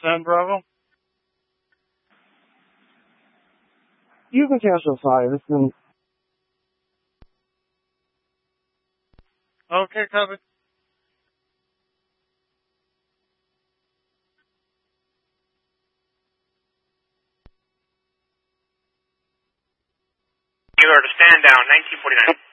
San Bravo. You can cancel 5. Okay, copy. You are to stand down, 1949.